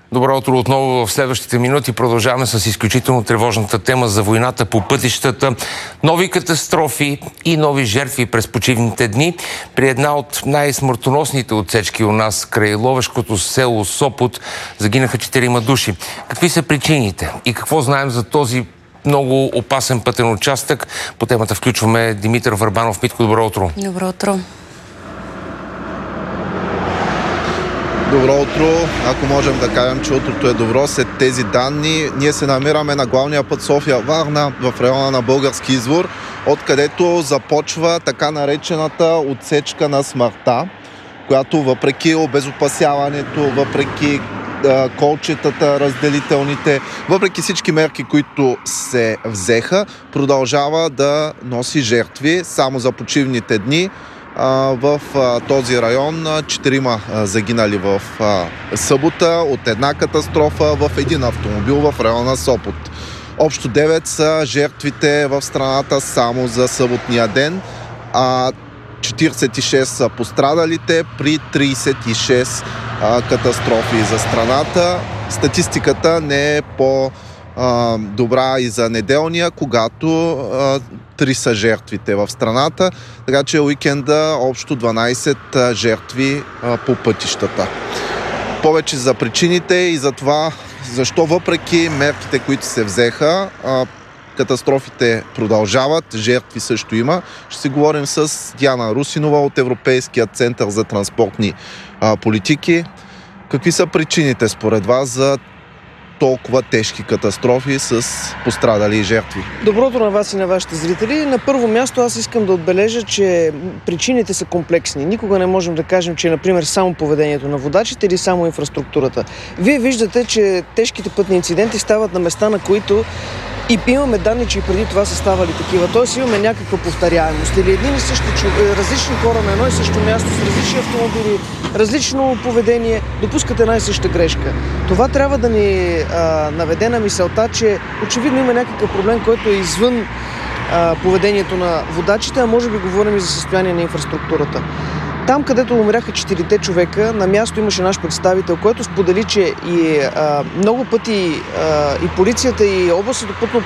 Добро утро отново. В следващите минути продължаваме с изключително тревожната тема за войната по пътищата. Нови катастрофи и нови жертви през почивните дни. При една от най-смъртоносните отсечки у нас, край ловешкото село Сопот, загинаха 4 души. Какви са причините и какво знаем за този много опасен пътен участък? По темата включваме Димитър Върбанов. Митко, добро утро. Добро утро. Добро утро. Ако можем да кажем, че утрото е добро, след тези данни, ние се намираме на главния път София-Варна в района на Български извор, откъдето започва така наречената отсечка на смъртта, която въпреки обезопасяването, въпреки колчетата, разделителните, въпреки всички мерки, които се взеха, продължава да носи жертви. Само за почивните дни в този район 4 загинали в събота от една катастрофа в един автомобил в района Сопот. Общо 9 са жертвите в страната само за съботния ден, а 46 са пострадалите при 36 катастрофи за страната. Статистиката не е по-добра и за неделния, когато 3 са жертвите в страната, така че уикенда общо 12 жертви по пътищата. Повече за причините и за това, защо въпреки мерките, които се взеха, катастрофите продължават, жертви също има. Ще си говорим с Диана Русинова от Европейския център за транспортни политики. Какви са причините според вас за толкова тежки катастрофи с пострадали и жертви? Доброто на вас и на вашите зрители. На първо място аз искам да отбележа, че причините са комплексни. Никога не можем да кажем, че например само поведението на водачите или само инфраструктурата. Вие виждате, че тежките пътни инциденти стават на места, на които и имаме данни, че и преди това са ставали такива. Тоест имаме някаква повторяемост. Или едни и същи различни хора на едно и също място с различни автомобили, различно поведение, допускат една и съща грешка. Това трябва да ни наведе на мисълта, че очевидно има някакъв проблем, който е извън поведението на водачите, а може би говорим и за състояние на инфраструктурата. Там, където умряха 4 човека, на място имаше наш представител, който сподели, че и много пъти и полицията, и областното пътно